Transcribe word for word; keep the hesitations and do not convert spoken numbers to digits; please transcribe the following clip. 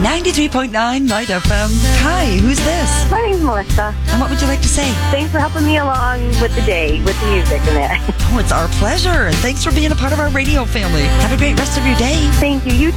ninety-three point nine Light F M. Hi, who's this? My name's Melissa. And what would you like to say? Thanks for helping me along with the day, with the music and that. Oh, it's our pleasure. And thanks for being a part of our radio family. Have a great rest of your day. Thank you. You